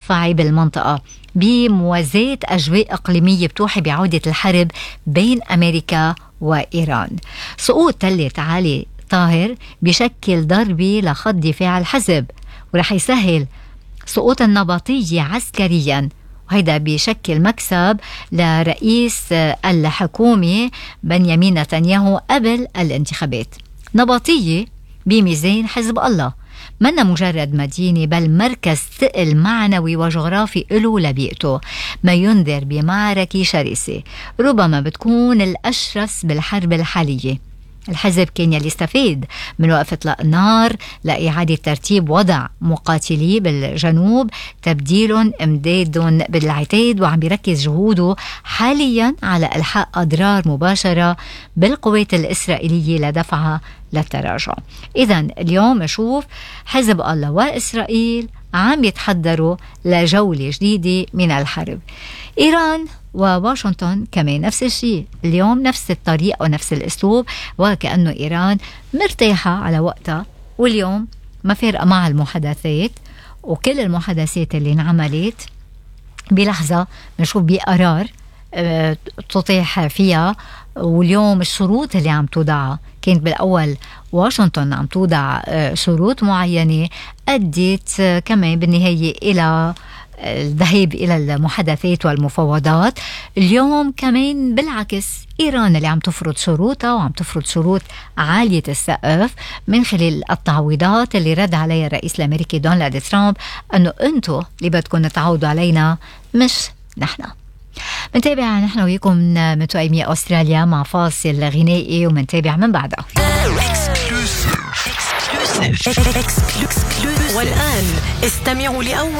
مدفعة بالمنطقة بموازاة أجواء إقليمية بتوحي بعودة الحرب بين أمريكا وإيران. سقوط تلة علي طاهر بشكل ضربة لخط دفاع الحزب، ورح يسهل سقوط النبطية عسكريا، وهيدا بشكل مكسب لرئيس الحكومة بنيامين نتنياهو قبل الانتخابات. نبطية بميزان حزب الله منا مجرد مدينة، بل مركز ثقل معنوي وجغرافي له لبيئته، ما ينذر بمعركة شرسة ربما بتكون الأشرس بالحرب الحالية. الحزب كان يلي استفيد من وقف اطلاق النار لإعادة ترتيب وضع مقاتلي بالجنوب، تبديلهم امدادهم بالعتاد، وعم بيركز جهوده حاليا على إلحاق أضرار مباشرة بالقوات الإسرائيلية لدفعها للتراجع. إذن اليوم نشوف حزب الله وإسرائيل عم يتحضروا لجولة جديدة من الحرب. إيران وواشنطن كمان نفس الشيء، اليوم نفس الطريقة ونفس الأسلوب، وكأنه إيران مرتاحة على وقتها، واليوم ما فارقة مع المحادثات، وكل المحادثات اللي انعملت بلحظة نشوف بقرار تطيح فيها. واليوم الشروط اللي عم توضعها كانت بالأول واشنطن عم توضع شروط معينة أدت كمان بالنهاية إلى الذهاب إلى المحادثات والمفاوضات. اليوم كمان بالعكس إيران اللي عم تفرض شروطها، وعم تفرض شروط عالية السقف من خلال التعويضات اللي رد عليها الرئيس الأمريكي دونالد ترامب، أنه أنتوا اللي بدكم تعوضوا علينا مش نحن. منتابع نحن وياكم من توأمية أستراليا مع فاصل غنائي، ومنتابع من بعدها. والآن استمعوا لأول